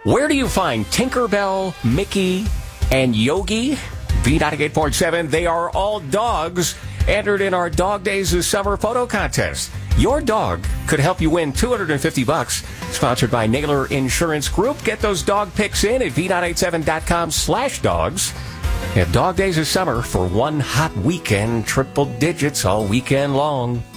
Where do you find Tinkerbell, Mickey, and Yogi? V98.7, they are all dogs entered in our Dog Days of Summer photo contest. Your dog could help you win $250. Sponsored by Naylor Insurance Group. Get those dog pics in at v987.com/dogs. At Dog Days of Summer for one hot weekend, triple digits all weekend long.